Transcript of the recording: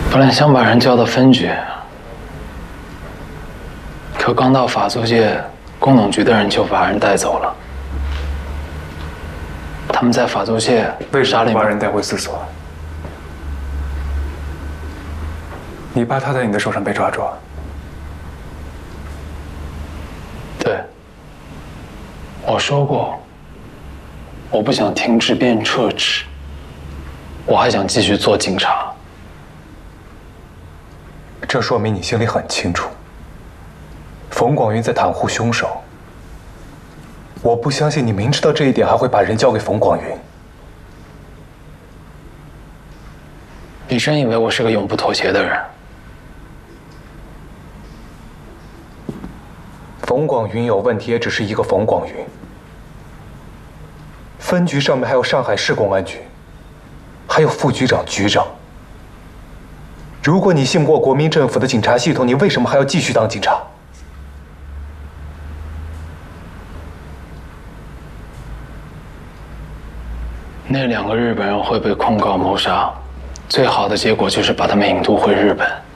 本来想把人叫到分局，可刚到法租界，工农局的人就把人带走了。他们在法租界为什么把人带回司所？你怕他在你的手上被抓住？ 对，我说过，我不想停止变撤职，我还想继续做警察。 这说明你心里很清楚，冯广云在袒护凶手。我不相信你明知道这一点还会把人交给冯广云。 你真以为我是个永不妥协的人？ 冯广云有问题，也只是一个冯广云。分局上面还有上海市公安局，还有副局长、局长。如果你信不过国民政府的警察系统，你为什么还要继续当警察？ 那2个日本人会被控告谋杀，最好的结果就是把他们引渡回日本。